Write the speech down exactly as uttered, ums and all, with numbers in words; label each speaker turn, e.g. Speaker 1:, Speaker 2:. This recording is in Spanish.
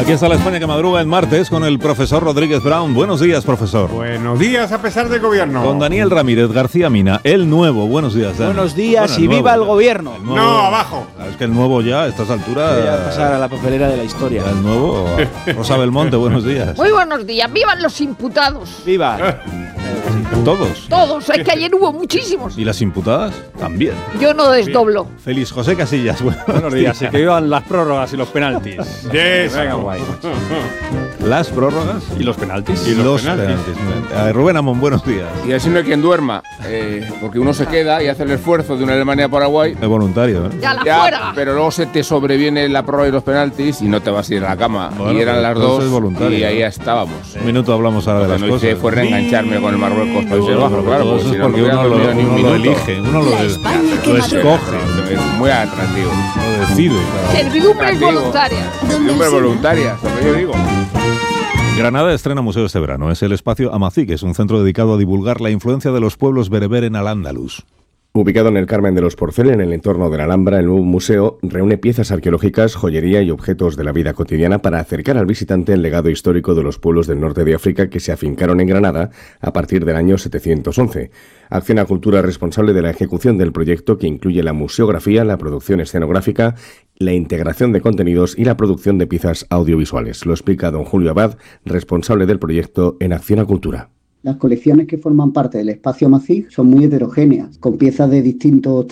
Speaker 1: Aquí está la España que madruga en martes con el profesor Rodríguez Brown. Buenos días, profesor.
Speaker 2: Buenos días a pesar del gobierno.
Speaker 1: Con Daniel Ramírez García Mina, el nuevo. Buenos días, Dani.
Speaker 3: Buenos días bueno, y
Speaker 1: nuevo,
Speaker 3: viva el
Speaker 1: ya.
Speaker 3: gobierno.
Speaker 2: El nuevo, no, abajo.
Speaker 1: Es que el nuevo ya, a estas alturas...
Speaker 3: Voy a pasar a la papelera de la historia.
Speaker 1: Ya el nuevo. Rosa Belmonte, buenos días.
Speaker 4: Muy buenos días. ¡Vivan los imputados!
Speaker 3: ¡Viva!
Speaker 1: Todos.
Speaker 4: Todos. Es que ayer hubo muchísimos.
Speaker 1: ¿Y las imputadas? También.
Speaker 4: Yo no desdoblo.
Speaker 1: Feliz José Casillas. Buenos,
Speaker 5: buenos días. Y que vivan las prórrogas y los penaltis.
Speaker 2: Yes.
Speaker 5: Venga, guay.
Speaker 1: Las prórrogas
Speaker 5: y los penaltis.
Speaker 1: Y los, los penaltis. penaltis. A ver, Rubén Amón, buenos días.
Speaker 6: Y así no hay quien duerma, eh, porque uno se queda y hace el esfuerzo de una Alemania-Paraguay.
Speaker 1: Es voluntario, ¿eh?
Speaker 4: Ya la
Speaker 6: ya,
Speaker 4: fuera.
Speaker 6: Pero luego se te sobreviene la prórroga y los penaltis y no te vas a ir a la cama.
Speaker 1: Bueno,
Speaker 6: y eran las dos y ahí
Speaker 1: ¿no?
Speaker 6: estábamos.
Speaker 1: Un minuto hablamos ahora de las
Speaker 6: no
Speaker 1: cosas.
Speaker 6: Hice fue reengancharme con el Marruecos Países Bajos, claro.
Speaker 1: Eso es porque uno, lo, uno lo elige, uno lo, de, lo escoge.
Speaker 6: Es muy atractivo.
Speaker 1: Lo decide.
Speaker 4: Servidumbres voluntarias.
Speaker 6: Servidumbres voluntarias, lo que yo digo.
Speaker 1: Granada estrena museo este verano. Es el espacio Amací, que es un centro dedicado a divulgar la influencia de los pueblos bereber en Al-Ándalus.
Speaker 7: Ubicado en el Carmen de los Porcel, en el entorno de la Alhambra, el nuevo museo reúne piezas arqueológicas, joyería y objetos de la vida cotidiana para acercar al visitante el legado histórico de los pueblos del norte de África que se afincaron en Granada a partir del año setecientos once. Acciona Cultura es responsable de la ejecución del proyecto, que incluye la museografía, la producción escenográfica, la integración de contenidos y la producción de piezas audiovisuales. Lo explica don Julio Abad, responsable del proyecto en Acciona Cultura.
Speaker 8: Las colecciones que forman parte del espacio Amací son muy heterogéneas, con piezas de distintos